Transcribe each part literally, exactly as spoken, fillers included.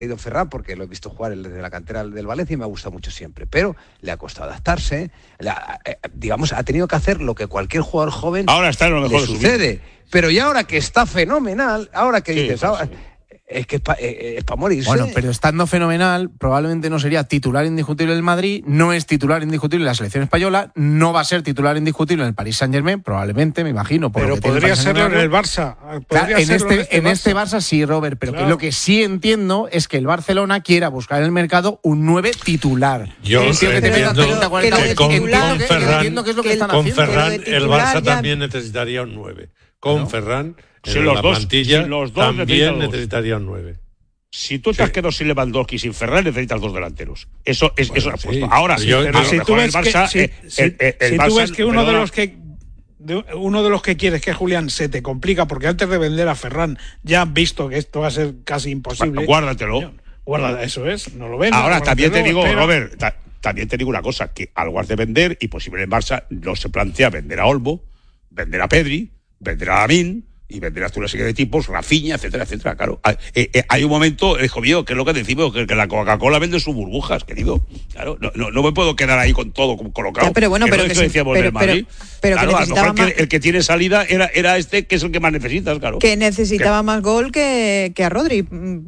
ido Ferran porque lo he visto jugar desde la cantera del Valencia y me ha gustado mucho siempre, pero le ha costado adaptarse, la, eh, digamos, ha tenido que hacer lo que cualquier jugador joven ahora está en lo mejor le sucede, pero ya ahora que está fenomenal, ahora que sí, dices, pues, ahora, sí. es que es para eh, pa morirse. Bueno, pero estando fenomenal, probablemente no sería titular indiscutible del Madrid, no es titular indiscutible en la selección española, no va a ser titular indiscutible en el Paris Saint-Germain, probablemente, me imagino. Por pero lo que podría serlo en el Barça. Barça. Claro, en, este, en, este, en Barça. este Barça sí, Robert, pero claro. que lo que sí entiendo es que el Barcelona quiera buscar en el mercado un nueve titular. Yo entiendo que, que con, con Ferran, con Ferran el Barça ya... también necesitaría un nueve. Con ¿no? Ferran, en si la los dos, plantilla, si los dos también necesitaría un nueve. Si tú te has sí. quedado sin Lewandowski y sin Ferran, necesitas dos delanteros. Eso es bueno, eso sí. Ahora, sí, pero pero si tú ves el Barça, que, si, el, el, el si Barça, tú ves que uno de los que de, uno de los que quieres que Julián se te complica porque antes de vender a Ferran ya han visto que esto va a ser casi imposible. Bueno, guárdatelo. Guarda, eso es, no lo ven. Ahora también te digo, espera. Robert, ta, también te digo una cosa, que algo has de vender y posible en Barça no se plantea vender a Olmo, vender a Pedri, vender a Lamine y venderás tú una serie de tipos, Rafinha, etcétera, etcétera, claro. Eh, eh, hay un momento, hijo mío, que es lo que decimos, que, que la Coca-Cola vende sus burbujas, querido. Claro, no, no, no me puedo quedar ahí con todo colocado. Ya, pero bueno, que pero no que, que decíamos pero, del Madrid. Pero, pero claro, que a lo mejor más... que, el que tiene salida era, era este, que es el que más necesitas, claro. Que necesitaba que... más gol que, que a Rodri,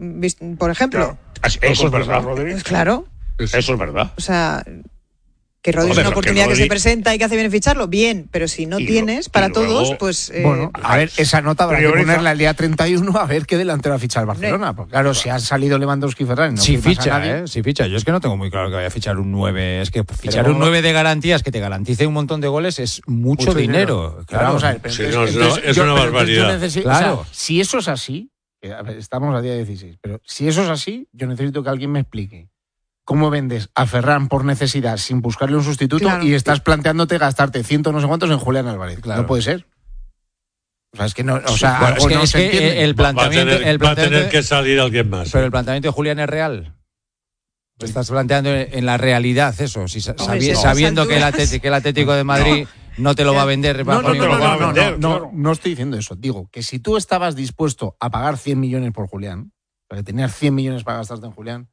por ejemplo. Claro. Eso es verdad, Rodri. Claro. Eso es verdad. O sea... Que Rodri es una oportunidad que, Rodri... que se presenta y que hace bien ficharlo, bien, pero si no y tienes, lo, para luego, todos, pues... Eh... Bueno, a ver, esa nota habrá que ponerla el día treinta y uno a ver qué delantero va a fichar el Barcelona. Porque claro, si ha salido Lewandowski y Ferran... No si ficha, ¿eh? Si ficha. Yo es que no tengo muy claro que vaya a fichar un nueve. Es que fichar pero, un nueve de garantías que te garantice un montón de goles es mucho, mucho dinero. dinero. Claro, vamos a ver. Sí, no, entonces, es yo, una barbaridad. Necesito, claro. O sea, si eso es así, estamos a día dieciséis, pero si eso es así, yo necesito que alguien me explique. ¿Cómo vendes a Ferran por necesidad sin buscarle un sustituto claro. y estás planteándote gastarte ciento no sé cuántos en Julián Álvarez? Claro. No puede ser. O sea, es que no, o sea, bueno, es que, no es se que entiende. el planteamiento, va a tener, el planteamiento, va a tener que salir alguien más. Pero el planteamiento de Julián es real. Lo estás planteando en la realidad eso, si sabi, no, sabiendo que el, Atlético, que el Atlético de Madrid no, no te lo va a vender. No, no, no, no, no, vender, no, claro. no, no estoy diciendo eso. Digo que si tú estabas dispuesto a pagar cien millones por Julián, porque tenías cien millones para gastarte en Julián,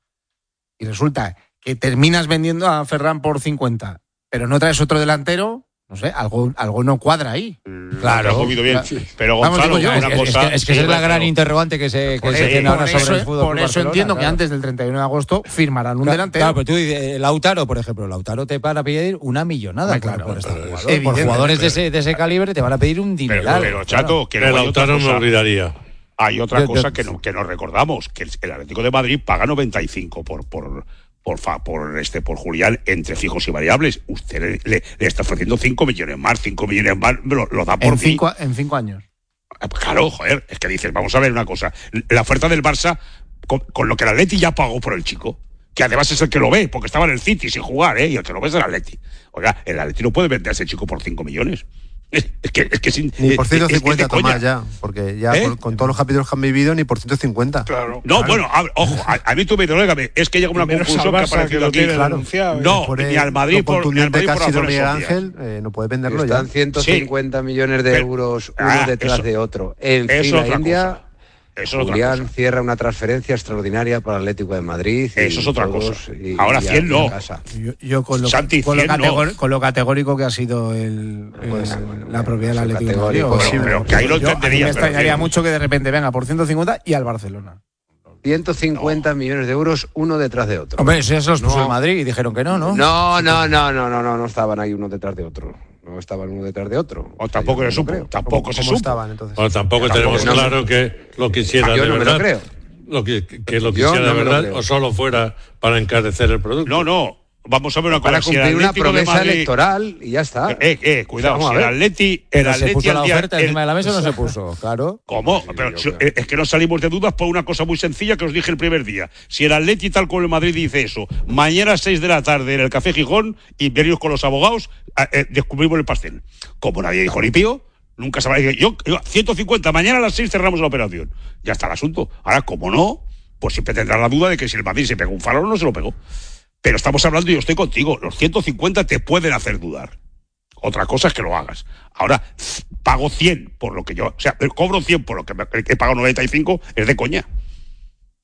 y resulta que terminas vendiendo a Ferran por cincuenta, pero no traes otro delantero, no sé, algo, algo no cuadra ahí. Claro, no bien. Claro. Pero Gonzalo, Vamos, yo, es, una es, cosa, es que, es que sí, esa es la pero, gran interrogante que se, que se eh, tiene ahora sobre eso, el fútbol. Por eso Barcelona, entiendo claro. que antes del treinta y uno de agosto firmarán un claro, delantero. Claro, pero tú dices, Lautaro, por ejemplo, Lautaro te van a pedir una millonada. Hombre, claro, por, este jugador. Evidente, por jugadores pero, de, ese, de ese calibre te van a pedir un dineral. Pero, pero Chato, claro. que el Lautaro me olvidaría. Hay otra yo, cosa yo, que, no, que nos recordamos, que el, el Atlético de Madrid paga noventa y cinco por... por Por, fa, por este por Julián entre fijos y variables. Usted le, le, le está ofreciendo cinco millones más, cinco millones más, lo, lo da por en cinco, en cinco años. Claro, joder, es que dices, vamos a ver una cosa. La oferta del Barça, con, con lo que el Atleti ya pagó por el chico, que además es el que lo ve, porque estaba en el City sin jugar, ¿eh? Y el que lo ve es el Atleti. Oiga, el Atleti no puede vender a ese chico por cinco millones. Es, es que es que sin, ni por ciento cincuenta, es, es Tomás, ya, porque ya ¿Eh? por, con todos los capítulos que han vivido, ni por ciento cincuenta. Claro. No, claro. Bueno, a, ojo, a, a mí tú me dices, es que llega una Primero conclusión que ha aparecido aquí. Claro. No, por ni al Madrid por ni al Madrid por por Miguel Ángel, eh, no puede venderlo Están ya. ciento cincuenta sí. millones de euros uno ah, detrás eso, de otro. En fila India. Cosa. Eso Julián cierra una transferencia extraordinaria para el Atlético de Madrid. Eso es otra cosa. Y, Ahora y cien no. Yo, yo con, lo, Santi, con, lo categor, no. con lo categórico que ha sido el, el, pues, la propiedad del Atlético de Madrid. Pero, pero que ahí lo entendería. Me extrañaría mucho que de repente venga por ciento cincuenta y al Barcelona. ciento cincuenta no. millones de euros uno detrás de otro. Hombre, eso se los puso no. el Madrid y dijeron que no, ¿no? No, no, no, no, no, no, no estaban ahí uno detrás de otro. No estaban uno detrás de otro. O tampoco se supo. Tampoco se supo. Estaban, entonces. O tampoco ya, tenemos tampoco, claro no, que lo quisiera yo de no verdad. Me lo creo. Lo que, que lo quisiera no de verdad o solo fuera para encarecer el producto. No, no. Vamos a ver una cosa. Para cumplir si una promesa Madrid, electoral y ya está. Eh, eh, cuidado. O sea, si el Atleti, el Atleti se puso la oferta el, encima de la mesa, no se puso, claro. ¿Cómo? Pero si, es que no salimos de dudas por una cosa muy sencilla que os dije el primer día. Si el Atleti, tal como el Madrid dice eso, mañana a seis de la tarde en el Café Gijón y venimos con los abogados, eh, descubrimos el pastel. Como nadie dijo ni pío, nunca se va a decir, yo, yo, ciento cincuenta, mañana a las seis cerramos la operación. Ya está el asunto. Ahora, como no, pues siempre tendrá la duda de que si el Madrid se pegó un farol o no se lo pegó. Pero estamos hablando y yo estoy contigo. Los ciento cincuenta te pueden hacer dudar. Otra cosa es que lo hagas. Ahora, pago cien por lo que yo... O sea, cobro cien por lo que he pagado noventa y cinco, es de coña.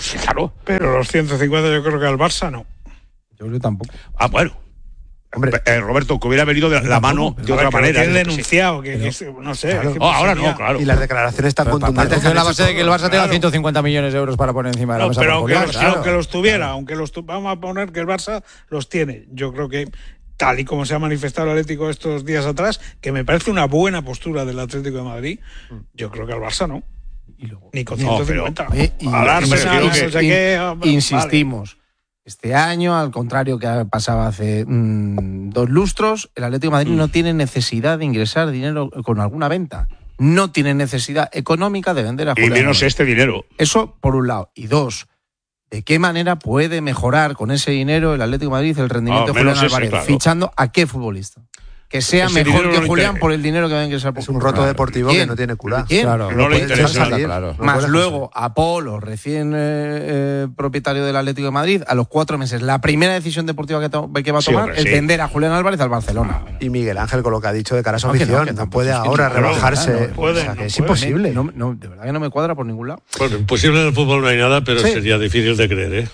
Sí, claro. Pero los ciento cincuenta yo creo que al Barça no. Yo creo tampoco. Ah, bueno. Hombre, eh, Roberto, que hubiera venido de la mano de otra manera. Que denunciado, que, que, que no sé. Claro. Que oh, ahora no, claro. Y las declaraciones están contundentes. En la base de que el Barça tenga ciento cincuenta millones de euros para poner encima de la no, mesa. Pero aunque, Julián, los, claro. aunque los tuviera, aunque los tu, vamos a poner que el Barça los tiene. Yo creo que, tal y como se ha manifestado el Atlético estos días atrás, que me parece una buena postura del Atlético de Madrid, yo creo que al Barça no. Y luego, ni con ciento cincuenta. No, pero, y, y, Arsenal, no sé qué, insistimos. Vale. Este año, al contrario que ha pasado hace mmm, dos lustros, el Atlético de Madrid mm. no tiene necesidad de ingresar dinero con alguna venta. No tiene necesidad económica de vender a Julián. Y menos Álvarez. Este dinero. Eso por un lado. Y dos, ¿de qué manera puede mejorar con ese dinero el Atlético de Madrid el rendimiento oh, de Julián ese, Álvarez? Claro. Fichando a qué futbolista. Que sea ese mejor que Julián por el dinero que va a ingresar. Es un roto claro. deportivo ¿Quién? Que no tiene cura. ¿Quién? Claro, no, no le interesa. Claro. No Más luego, Apolo, recién eh, eh, propietario del Atlético de Madrid, a los cuatro meses, la primera decisión deportiva que, to- que va a tomar sí, hombre, es sí. vender a Julián Álvarez al Barcelona. Y Miguel Ángel, con lo que ha dicho de cara a su no, afición, no, no, no puede ahora no, rebajarse. No, no puede, o sea, que no es puede. imposible. No, no, de verdad que no me cuadra por ningún lado. Bueno, imposible en el fútbol no hay nada, pero sí. sería difícil de creer, ¿eh?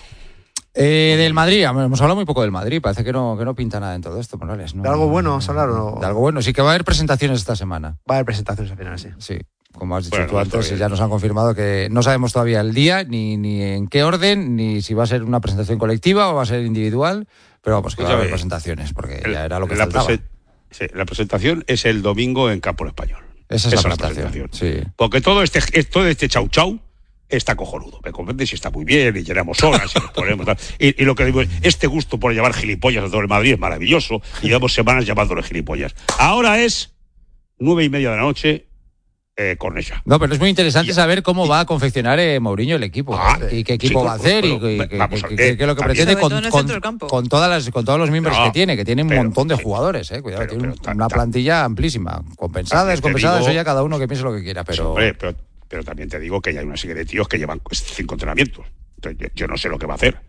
Eh, del Madrid, hemos hablado muy poco del Madrid, parece que no, que no pinta nada en todo esto, Morales. No, ¿De algo bueno vamos a hablar o no? De algo bueno, sí que va a haber presentaciones esta semana. Va a haber presentaciones al final, sí. Sí, como has dicho bueno, tú antes, ya nos han confirmado que no sabemos todavía el día, ni, ni en qué orden, ni si va a ser una presentación colectiva o va a ser individual, pero vamos, que va a haber presentaciones, porque el, ya era lo que la faltaba. Prese- sí, la presentación es el domingo en Campo Español. Esa es Esa la presentación, presentación. Sí. Porque todo este, todo este chau chau está cojonudo, ¿me comprendes? Y está muy bien, y llenamos horas, y nos ponemos tal. Y, y lo que digo es, este gusto por llevar gilipollas a todo el Madrid es maravilloso, y llevamos semanas llamándole gilipollas. Ahora es nueve y media de la noche, eh, Cornellà. No, pero es muy interesante y, saber cómo y, va a confeccionar eh, Mourinho el equipo, ah, y qué equipo sí, va a hacer, pero, y qué es lo que pretende con, con, con, todas las, con todos los miembros no, que tiene, que tiene un pero, montón de jugadores, eh, cuidado, pero, tiene pero, una ta, plantilla amplísima, compensada, descompensada, eso ya cada uno que piense lo que quiera, pero... Hombre, pero Pero también te digo que ya hay una serie de tíos que llevan cinco entrenamientos. Entonces, yo, yo no sé lo que va a hacer.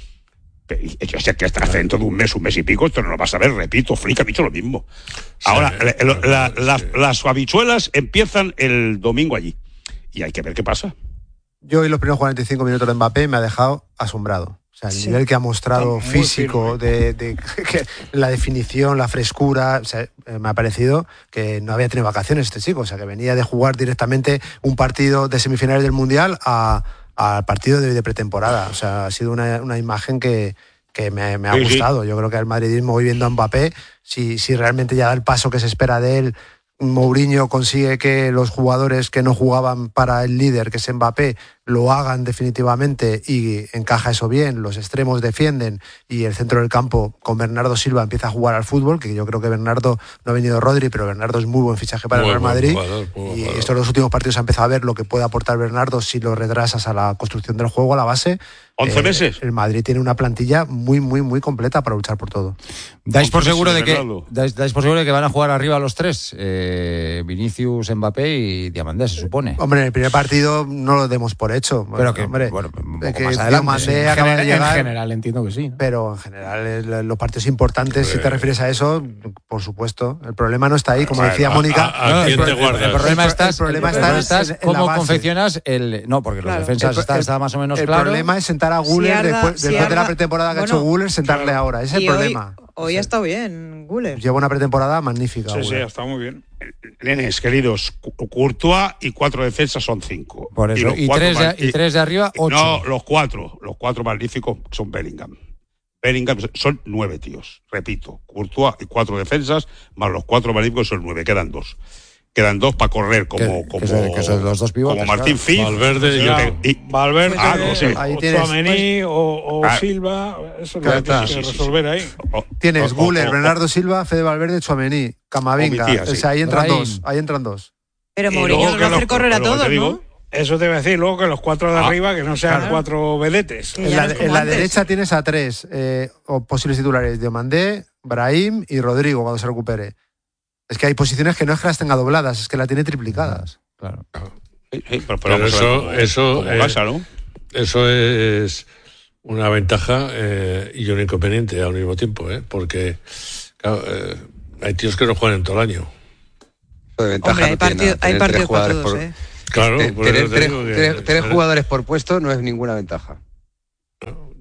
Pero yo sé que hasta dentro de un mes, un mes y pico, esto no lo vas a ver, repito, Flick ha dicho lo mismo. Sí, Ahora, sí, la, la, la, sí. las, las habichuelas empiezan el domingo allí. Y hay que ver qué pasa. Yo y los primeros cuarenta y cinco minutos de Mbappé me ha dejado asombrado. O sea, el sí. nivel que ha mostrado Está físico, de, de, de la definición, la frescura, o sea, me ha parecido que no había tenido vacaciones este chico, o sea, que venía de jugar directamente un partido de semifinales del Mundial a, al partido de, de pretemporada. O sea, ha sido una, una imagen que, que me, me ha sí, gustado. Sí. Yo creo que el madridismo, hoy viendo a Mbappé, si, si realmente ya da el paso que se espera de él, Mourinho consigue que los jugadores que no jugaban para el líder, que es Mbappé, lo hagan definitivamente y encaja eso bien, los extremos defienden y el centro del campo con Bernardo Silva empieza a jugar al fútbol, que yo creo que Bernardo, no ha venido Rodri, pero Bernardo es muy buen fichaje para muy el Real Madrid jugador, y jugador. Estos los últimos partidos ha empezado a ver lo que puede aportar Bernardo si lo retrasas a la construcción del juego, a la base. once meses. El Madrid tiene una plantilla muy, muy, muy completa para luchar por todo. ¿Dais por seguro de que dais, dais por seguro de que van a jugar arriba los tres? Eh, Vinicius, Mbappé y Diamandé, se supone. Hombre, en el primer partido no lo demos por hecho. Pero que, hombre, bueno, un poco que más adelante, sí. en, acaba general, de llegar, en general entiendo que sí, ¿no? Pero en general los partidos importantes, si te refieres a eso, por supuesto. El problema no está ahí, como decía Mónica. ¿A, a, a quién te guardas? El problema está, el problema el está, está en, en cómo confeccionas el... No, porque claro. los defensas el, está, el, está más o menos el claro. El problema es sentar a Güler si después, después si de la pretemporada que bueno, ha hecho Güler, sentarle claro. ahora. Ese es el problema. Hoy, hoy ha estado bien, Güler. Lleva una pretemporada magnífica. Sí, Güler. sí, ha estado muy bien. Nenes, queridos, Courtois y cuatro defensas son cinco. Por eso, y, y, tres, de, y tres de arriba, ocho. No, los cuatro, los cuatro magníficos son Bellingham. Bellingham son nueve tíos, repito. Courtois y cuatro defensas, más los cuatro magníficos son nueve, quedan dos. Quedan dos para correr como que, como, que son, que son los dos pivotes, como Martín claro. Fitz, Valverde y, yo, y Valverde, ah, no sé. o Tchouaméni o, o ah, Silva, eso es lo que tienes que resolver ahí. O, tienes o, Güler, o, Bernardo Silva, Fede Valverde, Tchouaméni, Camavinga, tía, o sea, sí. ahí entran Raín. dos, ahí entran dos. Pero Mourinho nos va a hacer correr a todos, ¿no? Eso te voy a decir, luego que los cuatro de ah, arriba, que no sean claro. cuatro vedetes. En la, en la derecha tienes a tres eh, o posibles titulares, Diomandé, Brahim y Rodrigo cuando se recupere. Es que hay posiciones que no es que las tenga dobladas, es que las tiene triplicadas. Claro. Sí, sí, pero, pero, pero eso, eso, eh, pasa, ¿no? Eso es una ventaja eh, y un inconveniente al mismo tiempo, ¿eh? Porque claro, eh, hay tíos que no juegan en todo el año. Hombre, hay, no partido, hay partidos para todos, por, ¿eh? Claro, tener, tres, tres, tres jugadores por puesto no es ninguna ventaja.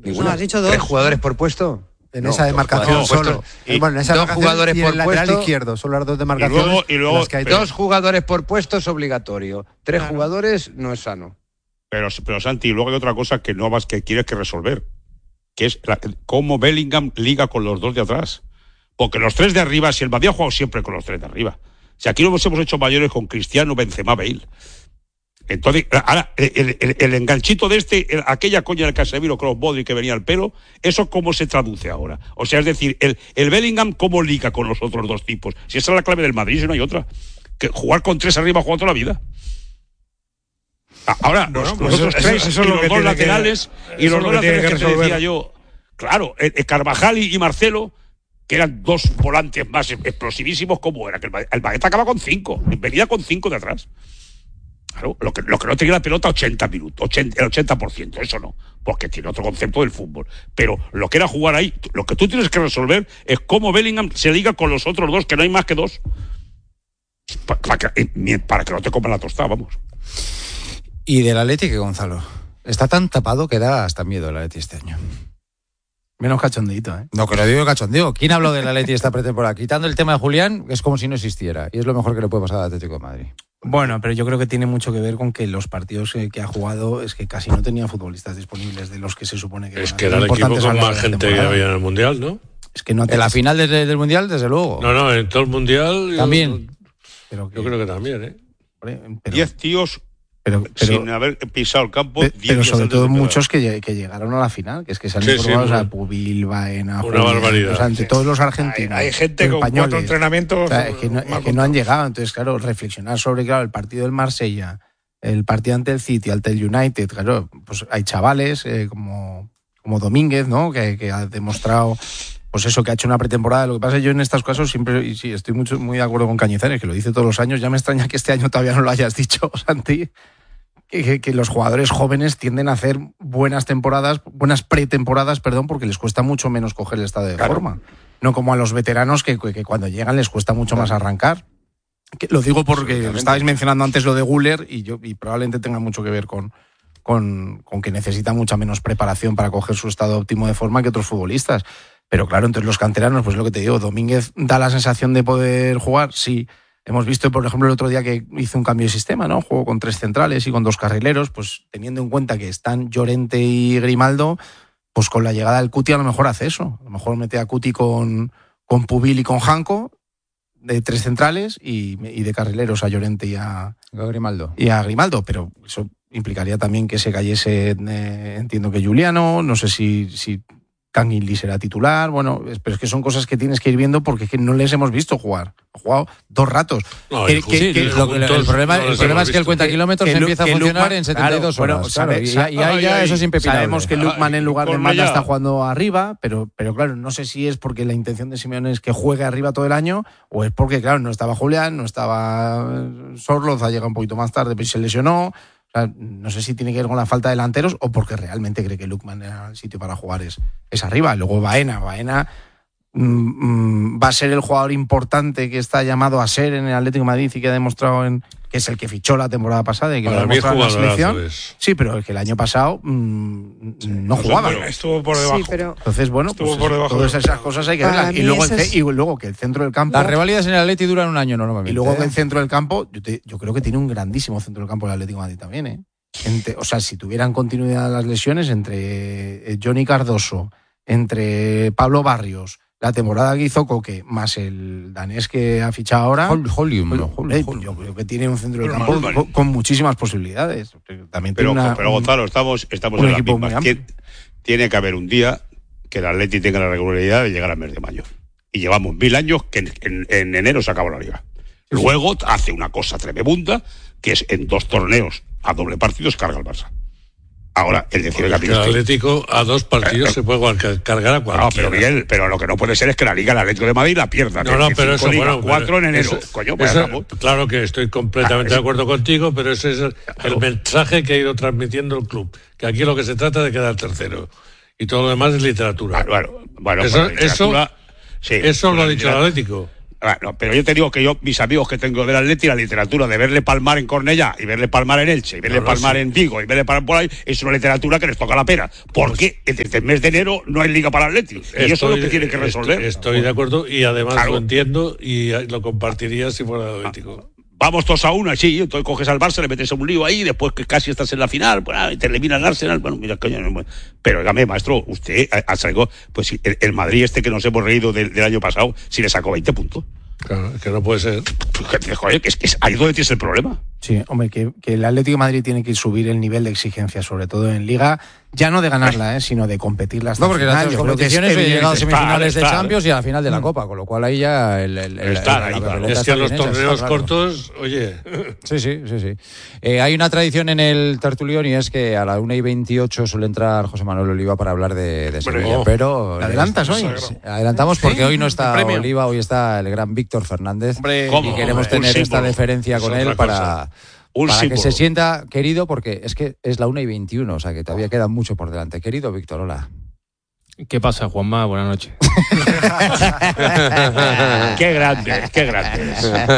No, has dicho dos. ¿Tres jugadores por puesto? En no, esa demarcación solo. Y bueno, en esa dos jugadores por el puesto. izquierdo, solo las dos demarcaciones. Y luego, y luego, las que hay dos jugadores por puesto es obligatorio. Tres claro. jugadores no es sano. Pero, pero Santi, luego hay otra cosa que no vas que quieres que resolver, que es la, cómo Bellingham liga con los dos de atrás. Porque los tres de arriba, si el Madrid ha jugado siempre con los tres de arriba. Si aquí nos hemos hecho mayores con Cristiano, Benzema, Bale. Entonces, ahora, el, el, el enganchito de este, el, aquella coña del Casemiro Crossbody que venía al pelo, ¿eso cómo se traduce ahora? O sea, es decir, el, el Bellingham, ¿cómo liga con los otros dos tipos? Si esa es la clave del Madrid, si no hay otra. Que jugar con tres arriba ha jugado toda la vida. Ahora, bueno, los, pues los otros eso, tres, eso, eso y los dos laterales, que, y los dos laterales que, que te decía yo, claro, el, el Carvajal y, y Marcelo, que eran dos volantes más explosivísimos, ¿cómo era? Que el, el Baguette acaba con cinco, venía con cinco de atrás. Claro, lo que, lo que no tenía la pelota ochenta minutos, ochenta, el ochenta por ciento, eso no, porque tiene otro concepto del fútbol. Pero lo que era jugar ahí, lo que tú tienes que resolver es cómo Bellingham se liga con los otros dos, que no hay más que dos, para, para, que, para que no te coman la tostada, vamos. Y del Atleti, Gonzalo, está tan tapado que da hasta miedo el Atleti este año. Menos cachondito, ¿eh? No, que lo digo cachondeo. ¿Quién habló del Atleti esta pretemporada? Quitando el tema de Julián, es como si no existiera. Y es lo mejor que le puede pasar al Atlético de Madrid. Bueno, pero yo creo que tiene mucho que ver con que los partidos que ha jugado es que casi no tenía futbolistas disponibles de los que se supone que... Es que era el equipo con más gente que había en el Mundial, ¿no? Es que no en la final de, del Mundial, desde luego. No, no, en todo el Mundial... También. Yo, pero que, yo creo que también, ¿eh? Pero, Diez tíos... Pero, pero, sin haber pisado el campo. Pero, pero sobre todo muchos que, que llegaron a la final, que es que se han sí, informado, sí, o sea, Pubil, Baena, una Julián, barbaridad. O sea, entre sí. todos los argentinos. Hay, hay gente con españoles, cuatro entrenamientos. O sea, es que, no, es que no han llegado. Entonces, claro, reflexionar sobre claro, el partido del Marsella, el partido ante el City, ante el United, claro, pues hay chavales eh, como, como Domínguez, ¿no? Que, que ha demostrado. Pues eso, que ha hecho una pretemporada. Lo que pasa es que yo en estos casos siempre, y sí, estoy mucho, muy de acuerdo con Cañizares, que lo dice todos los años. Ya me extraña que este año todavía no lo hayas dicho, Santi. Que, que los jugadores jóvenes tienden a hacer buenas temporadas, buenas pretemporadas, perdón, porque les cuesta mucho menos coger el estado de claro. forma. No como a los veteranos que, que cuando llegan les cuesta mucho claro. más arrancar. Que, lo digo porque estabais mencionando antes lo de Güler y, yo, y probablemente tenga mucho que ver con, con, con que necesita mucha menos preparación para coger su estado óptimo de forma que otros futbolistas. Pero claro, entonces los canteranos, pues lo que te digo, Domínguez da la sensación de poder jugar, sí. Hemos visto, por ejemplo, el otro día que hizo un cambio de sistema, ¿no? Jugó con tres centrales y con dos carrileros, pues teniendo en cuenta que están Llorente y Grimaldo, pues con la llegada del Cuti a lo mejor hace eso. A lo mejor mete a Cuti con, con Pubil y con Janko, de tres centrales, y, y de carrileros a Llorente y a, a Grimaldo. Y a Grimaldo, pero eso implicaría también que se cayese, eh, entiendo que Juliano, no sé si... si Kangin Lee será titular, bueno, pero es que son cosas que tienes que ir viendo porque es que no les hemos visto jugar. Ha jugado dos ratos. No, que, que, sí, que, lo, juntos, el problema, no el problema es que el cuenta kilómetros que, empieza que a funcionar Lukman, en setenta y dos claro, horas. Bueno, claro, sabe, y, y ahí ya eso es impepinable. Sabemos que Lukman en lugar de Mata está jugando arriba, pero, pero claro, no sé si es porque la intención de Simeone es que juegue arriba todo el año o es porque, claro, no estaba Julián, no estaba Sorloz, ha llegado un poquito más tarde, pero se lesionó. O sea, no sé si tiene que ver con la falta de delanteros o porque realmente cree que Lukman era el sitio para jugar es, es arriba. Luego Baena. Baena mmm, va a ser el jugador importante que está llamado a ser en el Atlético de Madrid y que ha demostrado en, que es el que fichó la temporada pasada y que para lo ha demostrado en la selección. Es. Sí, pero el que el año pasado mmm, sí, no jugaba. Pero estuvo por debajo. Sí, pero... Entonces, bueno, estuvo pues por debajo todas esas cosas hay que verlas. Y luego, el, y luego que el centro del campo... Las revalidas en el Atleti duran un año normalmente. Y luego ¿eh? que el centro del campo, yo, te, yo creo que tiene un grandísimo centro del campo el Atlético de Madrid también, ¿eh? Entre, o sea, si tuvieran continuidad las lesiones entre Johnny Cardoso, entre Pablo Barrios, la temporada que hizo Coque, más el danés que ha fichado ahora, Hol, Holium, Hol, Hol, Hol, Hol, yo creo que tiene un centro de campo con, con muchísimas posibilidades. También pero, tiene una, pero Gonzalo, estamos, estamos un en la equipo misma. Tiene, tiene que haber un día que el Atleti tenga la regularidad de llegar al mes de mayo. Y llevamos mil años que en, en, en enero se acabó la liga. Luego hace una cosa tremenda, que es en dos torneos a doble partido se carga el Barça. Ahora, el decir el Atlético a dos partidos eh, se puede cargar a cualquiera. No, pero Miguel, pero lo que no puede ser es que la Liga, el Atlético de Madrid la pierda. No, no, pero eso, Liga, bueno, cuatro en enero. Eso, Coño, eso, claro que estoy completamente ah, de acuerdo contigo, pero ese es el, claro. el mensaje que ha ido transmitiendo el club. Que aquí lo que se trata es de quedar tercero. Y todo lo demás es literatura. Claro, bueno, eso, literatura, eso, sí, eso lo ha dicho el Atlético. Bueno, pero yo te digo que yo, mis amigos que tengo del Atleti, la literatura de verle palmar en Cornellá y verle palmar en Elche y verle no, palmar no, sí. en Vigo y verle palmar por ahí, es una literatura que les toca la pera. Porque desde el mes de enero no hay liga para el Atleti. Y eso es lo que tienen que resolver. Estoy, estoy de acuerdo y además claro. lo entiendo y lo compartiría si fuera Atlético. Vamos todos a una, sí, entonces coges al Barça, le metes a un lío ahí, después que casi estás en la final, pues, te elimina el Arsenal, bueno, mira, coño, pero dígame, maestro, usted ha sacado, pues el, el Madrid este que nos hemos reído del, del año pasado, si le sacó veinte puntos. Claro, que no puede ser. Joder, que es, que es ahí donde tienes el problema. Sí, hombre, que, que el Atlético de Madrid tiene que subir el nivel de exigencia, sobre todo en Liga, ya no de ganarla, eh, sino de competirla hasta no, porque final. las competiciones he llegado a semifinales de Champions y a la final de la Copa, con lo cual ahí ya el, el, el, está, el, la, la, es que a los torneos cortos, oye. Sí, sí, sí, sí. Eh, hay una tradición en el tertulión y es que a la una y veintiocho suele entrar José Manuel Oliva para hablar de, de Sevilla, oh, pero ¿te adelantas hoy? Sí, adelantamos porque ¿sí? hoy no está Oliva, hoy está el gran Víctor Fernández. Hombre, y queremos hombre, tener esta deferencia con él para... Un para símbolo. Que se sienta querido, porque es que es la una y veintiuno, o sea que todavía queda mucho por delante. Querido Víctor, hola. ¿Qué pasa, Juanma? Buenas noches. Qué grande, qué grande.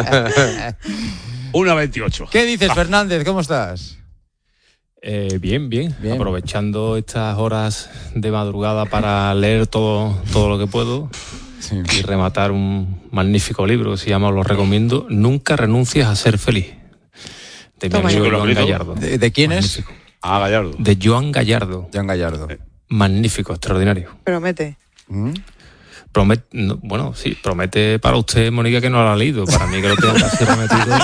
una veintiocho. ¿Qué dices, Fernández? ¿Cómo estás? Eh, bien, bien, bien. Aprovechando estas horas de madrugada para leer todo, todo lo que puedo. Sí. Y rematar un magnífico libro que se llama, os lo recomiendo, Nunca renuncies a ser feliz. De mi amigo Joan Gallardo. ¿De, ¿De quién Magnífico. es? Ah, Gallardo. De Joan Gallardo. Joan Gallardo. Magnífico, extraordinario. Promete. ¿Mm? Promete, no, bueno, sí, promete para usted, Mónica, que no lo ha leído. Para mí que lo tenga casi prometido.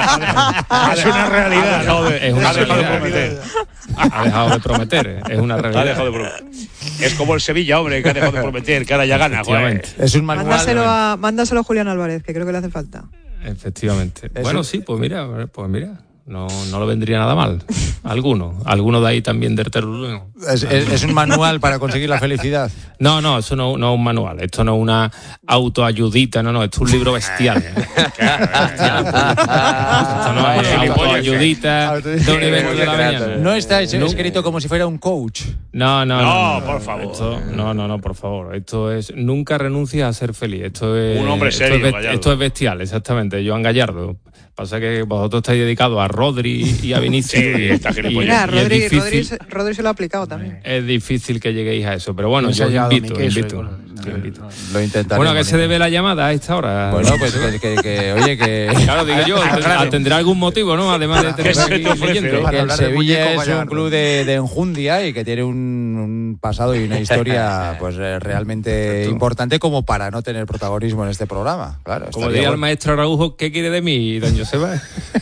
Es una realidad. No, es una ha dejado de prometer. Ha dejado de prometer, es una realidad. Ha dejado de prometer. Es como el Sevilla, hombre, que ha dejado de prometer, que ahora ya gana. Es un manual. Mándaselo a, mándaselo a Julián Álvarez, que creo que le hace falta. Efectivamente. ¿Eso? Bueno, sí, pues mira, pues mira. No, no lo vendría nada mal. Alguno. Alguno de ahí también del terreno. ¿Es, es, ¿Es un manual para conseguir la felicidad? No, no, eso no, no es un manual. Esto no es una autoayudita, no, no. Esto es un libro bestial. bestial. Esto no es autoayudita de un evento de la mañana. No está escrito como si fuera un coach. No, no, no. No, no por favor. Esto, no, no, no, por favor. Esto es nunca renuncies a ser feliz. Esto es un hombre serio, esto es, best, esto es bestial, exactamente. Joan Gallardo. Pasa que vosotros estáis dedicados a Rodri y a Vinicius. Sí, y, está y, Mira, Rodri, difícil, Rodri, se, Rodri se lo ha aplicado también. Es difícil que lleguéis a eso, pero bueno, yo invito, invito. Lo, invito. Lo intentaré. Bueno, ¿a qué se debe la llamada a esta hora? Bueno, pues que, que, que oye, que... Claro, digo yo, tendrá algún motivo, ¿no? Además de tener aquí leyendo. Que el Sevilla es un club de, de enjundia y que tiene un, un pasado y una historia pues realmente importante como para no tener protagonismo en este programa. Claro, como diría el maestro Araujo, ¿qué quiere de mí, don Joseba?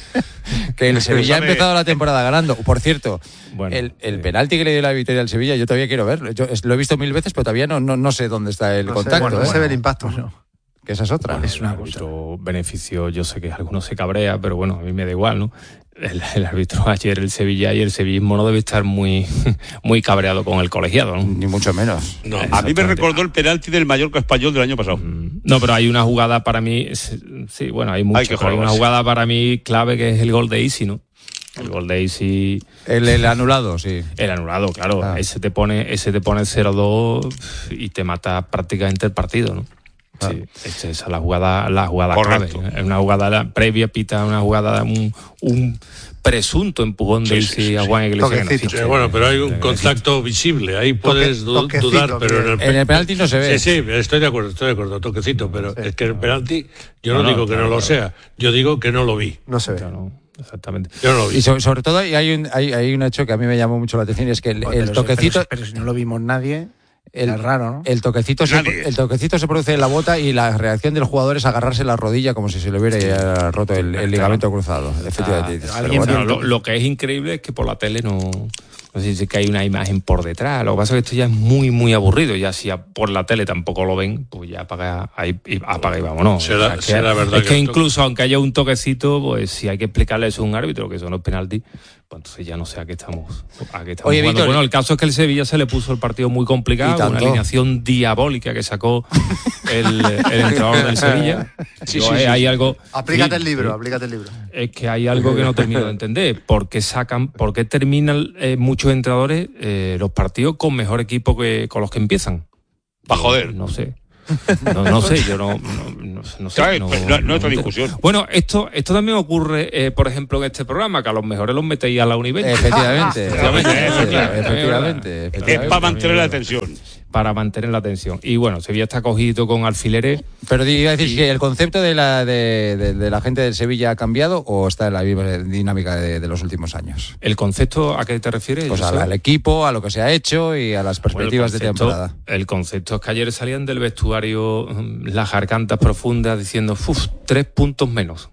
Que el Sevilla ha empezado la temporada ganando. Por cierto, bueno, el, el penalti que le dio la victoria al Sevilla, yo todavía quiero verlo. Yo lo he visto mil veces, pero todavía no, no, no sé dónde está el no contacto. Sé, bueno, ¿eh? No se ve el impacto. Bueno, que esa es otra. Bueno, es una cosa. Beneficio, yo sé que algunos se cabrea, pero bueno, a mí me da igual, ¿no? El, el árbitro ayer, el Sevilla y el sevillismo no debe estar muy, muy cabreado con el colegiado, ¿no? Ni mucho menos. No, a mí me recordó el penalti del Mallorca Español del año pasado. No, pero hay una jugada para mí, sí, bueno, hay muchas, pero hay una jugada para mí clave que es el gol de Isi, ¿no? El gol de Isi. El, el anulado, sí. El anulado, claro. Ah. Ese te pone, ese te pone cero dos y te mata prácticamente el partido, ¿no? Sí, esa es la jugada, la jugada clave. Es una jugada previa, pita una jugada, un, un presunto empujón de sí, sí, sí, a Juan Iglesias. Sí, sí, bueno, pero hay un contacto visible, ahí puedes Toque, dudar, pero en el, en el penalti no se ve. Sí, sí, estoy de acuerdo, estoy de acuerdo, toquecito, pero sí, es que el penalti, yo no, no digo no, que claro, no lo claro. sea, yo digo que no lo vi. No se ve. Claro. Exactamente. Yo no lo vi. Y sobre, sobre todo hay un, hay, hay un hecho que a mí me llamó mucho la atención y es que el, bueno, el pero toquecito. Si, pero, pero si no lo vimos nadie. El, es raro, ¿no? El toquecito, se, el toquecito se produce en la bota y la reacción del jugador es agarrarse la rodilla como si se le hubiera roto el, el ligamento cruzado. Efectivamente. Ah, bueno, lo, lo que es increíble es que por la tele no... No sé si es que hay una imagen por detrás. Lo que pasa es que esto ya es muy, muy aburrido. Ya si por la tele tampoco lo ven, pues ya apaga, ahí, apaga y vámonos. Será, o sea, es que, será verdad es que, que incluso aunque haya un toquecito, pues si hay que explicarle eso a un árbitro, que son los penaltis, pues entonces ya no sé a qué estamos, a qué estamos Oye, jugando. Víctor, bueno, el caso es que el Sevilla se le puso el partido muy complicado, una alineación diabólica que sacó el, el entrenador del Sevilla. Sí, Yo, sí, eh, sí, hay sí. algo. Aplícate sí, el libro, sí. aplícate el libro. Es que hay algo que no termino de entender. ¿Por qué sacan, por qué terminan eh, muchos entrenadores eh, los partidos con mejor equipo que con los que empiezan? Pa' joder. No sé. No, no sé, yo no, no, no sé. Claro, no, no, no, no otra discusión. Bueno, esto, esto también ocurre, eh, por ejemplo, en este programa, que a los mejores los metéis a la Universal. Efectivamente, efectivamente, efectivamente, efectivamente. Es para mantener la tensión. Para mantener la tensión. Y bueno, Sevilla está cogido con alfileres. Pero iba a decir y... que el concepto de la de, de, de la gente del Sevilla ha cambiado o está en la misma dinámica de, de los últimos años. ¿El concepto a qué te refieres? Pues al, al equipo, a lo que se ha hecho y a las perspectivas bueno, concepto, de temporada. El concepto es que ayer salían del vestuario las gargantas profundas diciendo, uff, tres puntos menos.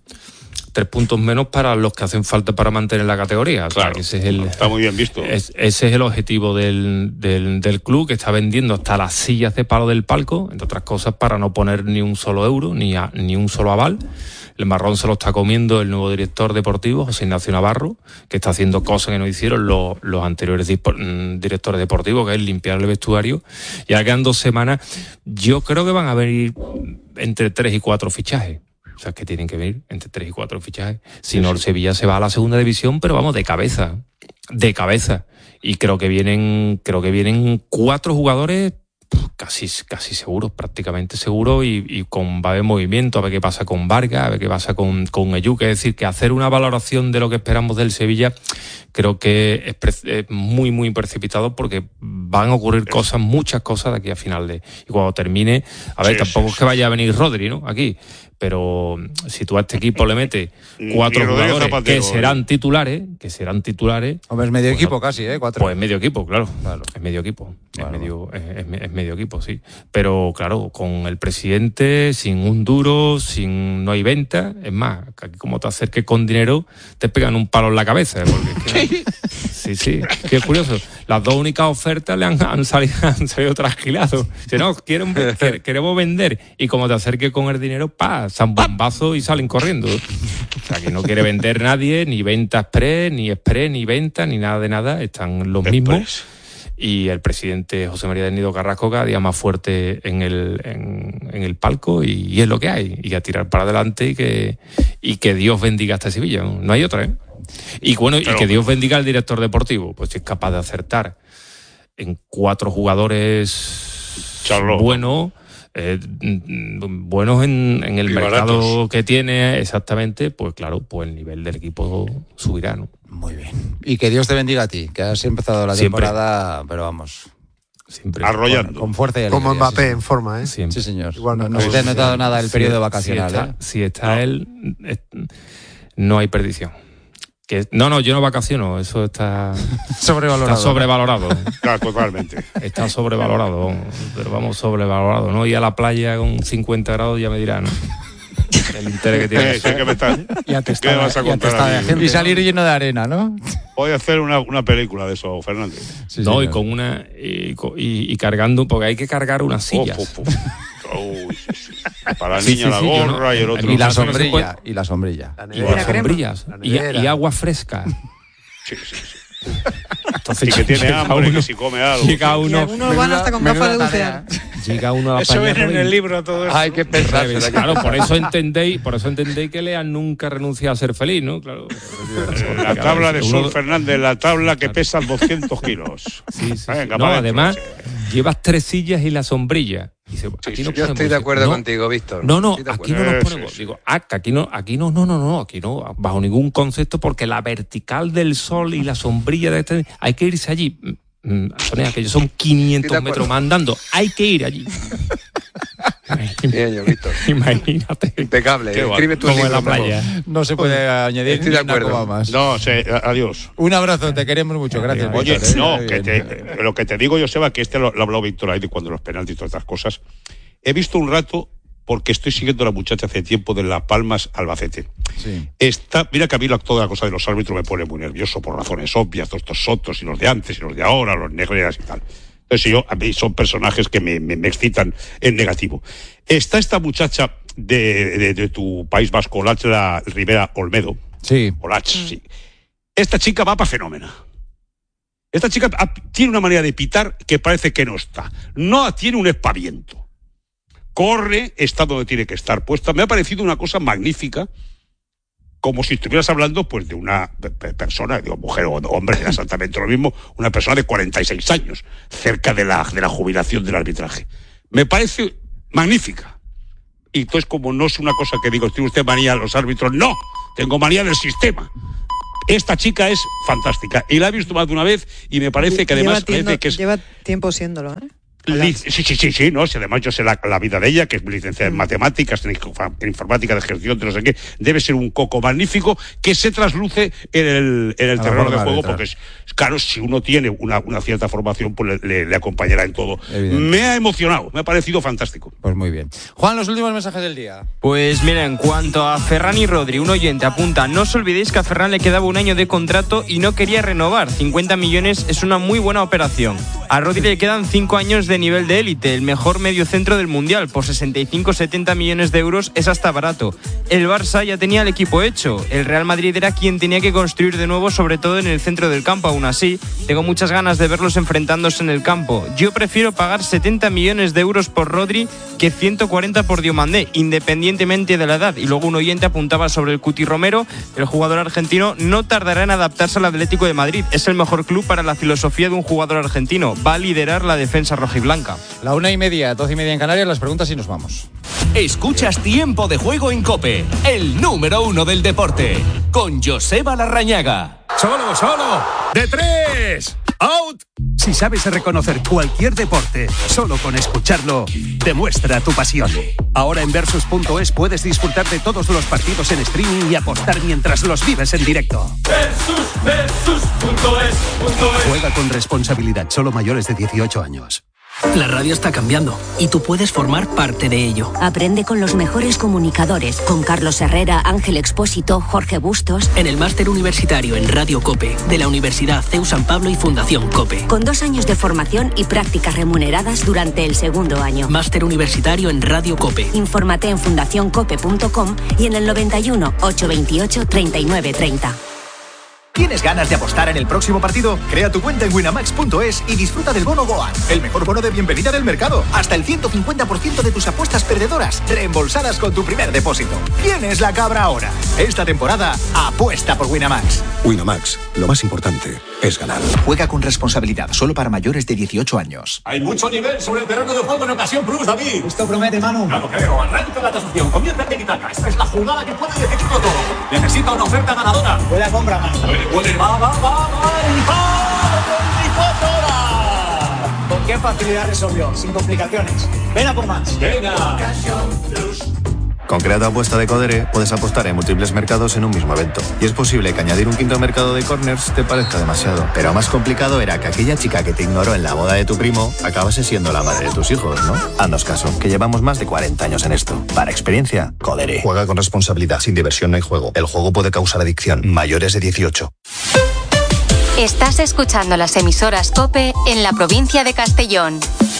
Tres puntos menos para los que hacen falta para mantener la categoría. Claro, o sea, que ese es el, está muy bien visto. Es, ese es el objetivo del, del, del club, que está vendiendo hasta las sillas de palo del palco, entre otras cosas, para no poner ni un solo euro, ni, a, ni un solo aval. El marrón se lo está comiendo el nuevo director deportivo, José Ignacio Navarro, que está haciendo cosas que no hicieron los, los anteriores directores deportivos, que es limpiar el vestuario. Ya quedan dos semanas. Yo creo que van a venir entre tres y cuatro fichajes. O sea, que tienen que venir entre tres y cuatro fichajes. Si no, el Sevilla se va a la segunda división, pero vamos, de cabeza. De cabeza. Y creo que vienen, creo que vienen cuatro jugadores casi, casi seguros, prácticamente seguros, y, y con va a haber movimiento, a ver qué pasa con Vargas, a ver qué pasa con, con Eyú. Es decir, que hacer una valoración de lo que esperamos del Sevilla creo que es, pre, es muy, muy precipitado, porque van a ocurrir cosas, muchas cosas de aquí a final de... Y cuando termine, a ver, sí, tampoco sí, es que vaya a venir Rodri, ¿no? Aquí. Pero si tú a este equipo le metes cuatro jugadores Zapatero, que serán eh. titulares, que serán titulares... Hombre, es medio pues, equipo casi, ¿eh? Cuatro. Pues es medio equipo, claro. claro. Es medio equipo. Claro. Es, medio, es, es medio equipo, sí. Pero claro, con el presidente, sin un duro, sin no hay venta. Es más, aquí como te acerques con dinero, te pegan un palo en la cabeza. Porque es que, sí, sí. Qué curioso. Las dos únicas ofertas le han, han salido, han salido trasquilados. Si no, quieren, queremos vender. Y como te acerques con el dinero, ¡pa! San bombazo y salen corriendo. O sea, que no quiere vender nadie, ni venta express, ni express, ni venta, ni nada de nada. Están los mismos. Express. Y el presidente José María del Nido Carrasco cada día más fuerte en el, en, en el palco, y, y es lo que hay. Y a tirar para adelante, y que, y que Dios bendiga a esta Sevilla. No hay otra, ¿eh? Y bueno, Pero, y que Dios bendiga al director deportivo, pues si es capaz de acertar en cuatro jugadores Charlo. buenos, eh, buenos en, en el y mercado baratos. Que tiene, exactamente, pues claro, pues el nivel del equipo subirá, ¿no? Muy bien. Y que Dios te bendiga a ti, que has empezado la Siempre. temporada, pero vamos... Siempre arrollando. Con, con fuerza y alegría. Como Mbappé sí, en forma, ¿eh? Siempre. Sí, señor. Igual no, no se te ha notado nada el periodo si, vacacional, si está, ¿eh? Si está no. él, es, no hay perdición. Que, no, no, yo no vacaciono, eso está sobrevalorado. Está sobrevalorado. Claro, totalmente. Está sobrevalorado, pero vamos, sobrevalorado, ¿no? Y a la playa con cincuenta grados ya me dirán, ¿no? El interés que tiene. Sí, que me está, ya te está, ¿qué vas a contar? Y salir lleno de arena, ¿no? Voy a hacer una, una película de eso, Fernández. Sí, no, y con una y, y, y cargando, porque hay que cargar unas sillas. Oh, oh, oh. Uy, sí, sí. Para la sí, niña sí, la sí, gorra no. y el otro. Y la sombrilla. Y la sombrilla. La nevera, y las sombrillas. Y, y agua fresca. Sí, sí, sí. Entonces, y que tiene hambre, uno, que si come algo. Llega uno, y algunos van hasta con gafas de bucear. Llega uno a la Eso viene en el libro todo eso. Hay que pensar. Claro, por eso entendéis, por eso entendéis que Lea nunca renuncia a ser feliz, ¿no? Claro. La tabla de Sol Fernández, la tabla que pesa doscientos kilos. Sí, sí. Venga, no, además, llevas tres sillas y la sombrilla. Dice, aquí sí, no sí, yo estoy de acuerdo no, contigo, Víctor. No, no, aquí no nos ponemos. Sí, sí. Digo, ah, aquí no, aquí no, no, no, no, aquí no, bajo ningún concepto, porque la vertical del sol y la sombrilla de este, hay que irse allí. Sonia, que son quinientos metros más andando, hay que ir allí. Bien, yo, Víctor. Imagínate. Impecable. Escribe tu libro en la playa. No se puede añadir. Estoy de acuerdo. Más. No, sí, adiós. Un abrazo, te queremos mucho. Gracias. Oye, Víctor, no, ¿eh? que te, lo que te digo, Joseba, que este lo, lo habló Víctor ahí de cuando los penaltis y todas estas cosas. He visto un rato, porque estoy siguiendo a la muchacha hace tiempo, de Las Palmas Albacete. Sí. Está, mira que a mí toda la cosa de los árbitros me pone muy nervioso por razones obvias, todos estos sotos y los de antes y los de ahora, los negreras y tal. Entonces yo, a mí son personajes que me, me, me excitan en negativo. Está esta muchacha de, de, de tu País Vasco, Olachla Rivera Olmedo. Sí. Olach, sí. Esta chica va para fenómena. Esta chica tiene una manera de pitar que parece que no está. No tiene un espaviento. Corre, está donde tiene que estar puesta. Me ha parecido una cosa magnífica, como si estuvieras hablando pues de una persona, digo, mujer o hombre, era exactamente lo mismo, una persona de cuarenta y seis años, cerca de la, de la jubilación del arbitraje. Me parece magnífica. y entonces como no es una cosa que digo, tiene usted manía a los árbitros, no, tengo manía del sistema. Esta chica es fantástica y la he visto más de una vez y me parece que además lleva, tiendo, parece que es... lleva tiempo siéndolo, ¿eh? Sí, sí, sí, sí, no, si además yo sé la, la vida de ella, que es licenciada en matemáticas, en, en informática de gestión, de no sé qué, debe ser un coco magnífico que se trasluce en el, en el terreno de juego, porque es, claro, si uno tiene una, una cierta formación, pues le, le, le acompañará en todo. Evidente. Me ha emocionado, me ha parecido fantástico. Pues muy bien. Juan, los últimos mensajes del día. Pues mira, en cuanto a Ferran y Rodri, un oyente apunta, no os olvidéis que a Ferran le quedaba un año de contrato y no quería renovar, cincuenta millones es una muy buena operación. A Rodri le quedan cinco años de nivel de élite, el mejor mediocentro del Mundial, por sesenta y cinco a setenta millones de euros es hasta barato. El Barça ya tenía el equipo hecho, el Real Madrid era quien tenía que construir de nuevo, sobre todo en el centro del campo. Aún así, tengo muchas ganas de verlos enfrentándose en el campo. Yo prefiero pagar setenta millones de euros por Rodri que ciento cuarenta por Diomandé, independientemente de la edad. Y luego un oyente apuntaba sobre el Cuti Romero, el jugador argentino no tardará en adaptarse al Atlético de Madrid, es el mejor club para la filosofía de un jugador argentino, va a liderar la defensa rojiblanca. La una y media, doce y media en Canarias, las preguntas y nos vamos. Escuchas Tiempo de Juego en COPE, el número uno del deporte, con Joseba Larrañaga. Solo, solo, de tres, out. Si sabes reconocer cualquier deporte, solo con escucharlo, demuestra tu pasión. Ahora en Versus punto es puedes disfrutar de todos los partidos en streaming y apostar mientras los vives en directo. Versus, Versus punto es, punto es. Juega con responsabilidad, solo mayores de dieciocho años. La radio está cambiando y tú puedes formar parte de ello. Aprende con los mejores comunicadores, con Carlos Herrera, Ángel Expósito, Jorge Bustos. En el máster universitario en Radio COPE de la Universidad C E U San Pablo y Fundación COPE. Con dos años de formación y prácticas remuneradas durante el segundo año. Máster universitario en Radio COPE. Infórmate en fundación cope punto com y en el noventa y uno, ochocientos veintiocho, treinta y nueve treinta. ¿Tienes ganas de apostar en el próximo partido? Crea tu cuenta en winamax punto es y disfruta del bono Goal, el mejor bono de bienvenida del mercado. Hasta el ciento cincuenta por ciento de tus apuestas perdedoras reembolsadas con tu primer depósito. ¿Quién es la cabra ahora? Esta temporada, apuesta por Winamax. Winamax, lo más importante es ganar. Juega con responsabilidad, solo para mayores de dieciocho años. Hay mucho nivel sobre el terreno de juego en Ocasión Plus, David. Esto promete, Manu. No lo creo, arranca la tasación, comienza el tiki-taka. Esta es la jugada que puede decidirlo todo. Necesita una oferta ganadora. Puede compra más. Puede, puede, va, va, va, va. veinticuatro horas. ¿Con qué facilidad resolvió? Sin complicaciones. Ven a por más. Venga. Ocasión Plus. Con Creato Apuesta de Codere puedes apostar en múltiples mercados en un mismo evento. Y es posible que añadir un quinto mercado de corners te parezca demasiado. Pero más complicado era que aquella chica que te ignoró en la boda de tu primo acabase siendo la madre de tus hijos, ¿no? Haznos caso, que llevamos más de cuarenta años en esto. Para experiencia, Codere. Juega con responsabilidad, sin diversión no hay juego. El juego puede causar adicción. Mayores de dieciocho. Estás escuchando las emisoras COPE en la provincia de Castellón.